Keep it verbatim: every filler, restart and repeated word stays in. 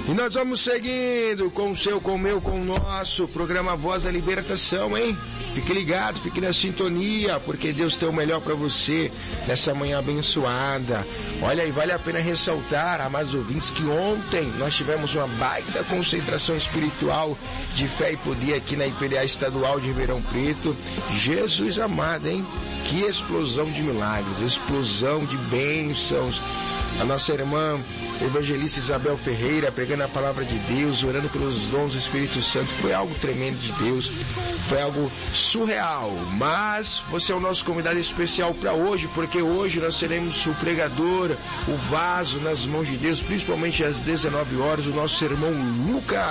E nós vamos seguindo com o seu, com o meu, com o nosso programa Voz da Libertação, hein? Fique ligado, fique na sintonia, porque Deus tem o melhor para você nessa manhã abençoada. Olha aí, vale a pena ressaltar, amados ouvintes, que ontem nós tivemos uma baita concentração espiritual de fé e poder aqui na I P D A Estadual de Ribeirão Preto. Jesus amado, hein? Que explosão de milagres, explosão de bênçãos. A nossa irmã evangelista Isabel Ferreira pregando a palavra de Deus, orando pelos dons do Espírito Santo. Foi algo tremendo de Deus, foi algo surreal. Mas você é o nosso convidado especial para hoje, porque hoje nós teremos o pregador, o vaso nas mãos de Deus, principalmente às dezenove horas, o nosso irmão Lucas.